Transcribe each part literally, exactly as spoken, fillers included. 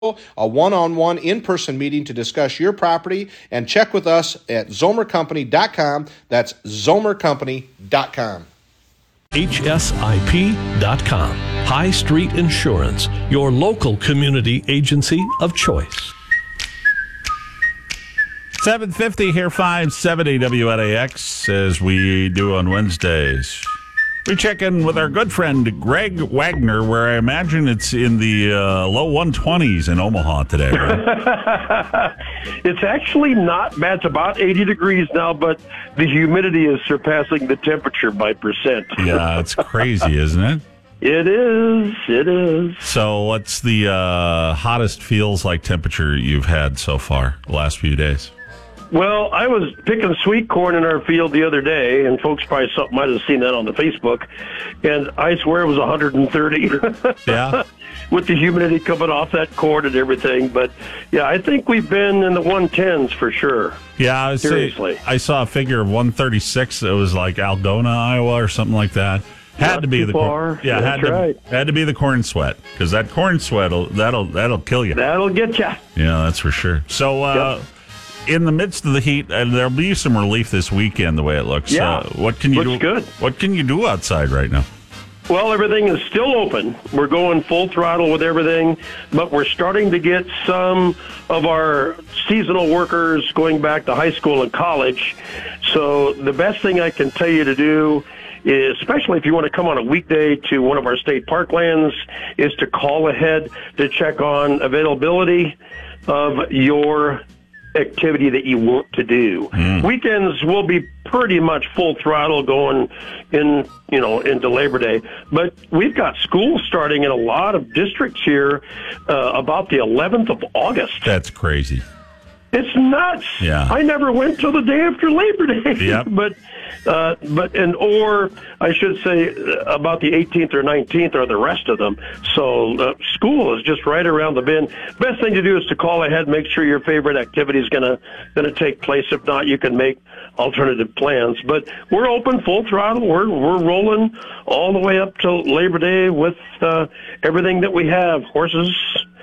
a one-on-one in-person meeting to discuss your property, and check with us at zomer company dot com. That's zomer company dot com. H S I P dot com. High Street Insurance, your local community agency of choice. seven fifty here, five seventy W N A X, as we do on Wednesdays. We check in with our good friend Greg Wagner, where I imagine it's in the uh, low one twenties in Omaha today, right? It's actually not bad. It's about eighty degrees now, but the humidity is surpassing the temperature by percent. Yeah, it's crazy, isn't it? It is. It is. So what's the uh, hottest feels like temperature you've had so far the last few days? Well, I was picking sweet corn in our field the other day, and folks probably some, might have seen that on the Facebook, and I swear it was one hundred thirty. Yeah. With the humidity coming off that corn and everything. But, yeah, I think we've been in the one tens for sure. Yeah, I, Seriously. say, I saw a figure of one thirty-six. It was like Algona, Iowa, or something like that. Had Not to be too the far. corn. Yeah, That's had to right. had to be the corn sweat, because that corn sweat will that'll that'll kill you. That'll get you. Yeah, that's for sure. So. Uh, Yep. In the midst of the heat, and there'll be some relief this weekend, the way it looks. Yeah, uh, what can you looks do? good. What can you do outside right now? Well, everything is still open. We're going full throttle with everything, but we're starting to get some of our seasonal workers going back to high school and college. So the best thing I can tell you to do is, especially if you want to come on a weekday to one of our state parklands, is to call ahead to check on availability of your activity that you want to do. Mm. Weekends will be pretty much full throttle going in, you know, into Labor Day. But we've got school starting in a lot of districts here uh, about the eleventh of August. That's crazy. It's nuts. Yeah. I never went till the day after Labor Day. Yep. but, uh, but, and, or I should say uh, about the eighteenth or nineteenth are the rest of them. So uh, school is just right around the bend. Best thing to do is to call ahead, make sure your favorite activity is going to, going to take place. If not, you can make alternative plans. But we're open full throttle. We're, we're rolling all the way up to Labor Day with, uh, everything that we have. Horses,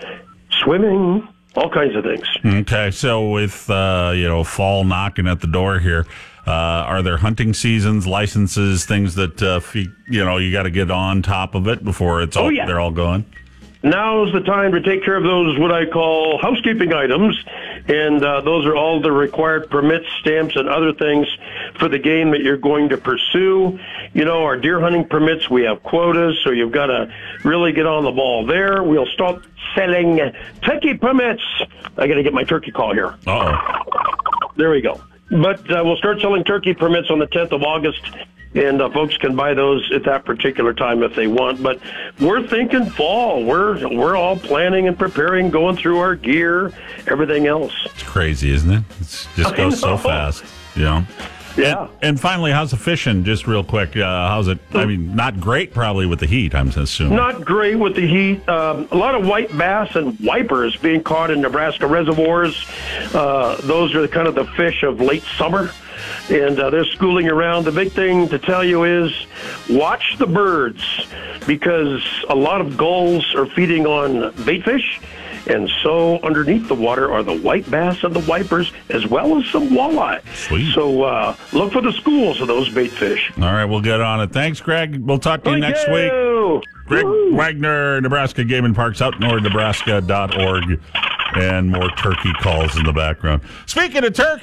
swimming, all kinds of things. Okay, so with uh, you know, fall knocking at the door here, uh, are there hunting seasons, licenses, things that uh, fe- you know you got to get on top of it before it's all Oh, yeah. they're all going? Now's the time to take care of those, what I call housekeeping items, and uh, those are all the required permits, stamps, and other things for the game that you're going to pursue. You know, our deer hunting permits, we have quotas, so you've got to really get on the ball there. We'll start selling turkey permits. I got to get my turkey call here. Uh-oh. There we go. But uh, we'll start selling turkey permits on the tenth of August, and uh, folks can buy those at that particular time if they want. But we're thinking fall. We're we're all planning and preparing, going through our gear, everything else. It's crazy, isn't it? It just goes so fast. You know? Yeah. And, and finally, how's the fishing? Just real quick, uh, how's it? I mean, not great probably with the heat, I'm assuming. Not great with the heat. Um, a lot of white bass and wipers being caught in Nebraska reservoirs. Uh, those are the kind of the fish of late summer. And uh, they're schooling around. The big thing to tell you is watch the birds, because a lot of gulls are feeding on bait fish. And so underneath the water are the white bass and the wipers, as well as some walleye. Sweet. So uh, look for the schools of those bait fish. All right, we'll get on it. Thanks, Greg. We'll talk to you Thank next you. week. Greg Woo. Wagner, Nebraska Game and Parks, out north nebraska dot org, and more turkey calls in the background. Speaking of turkey.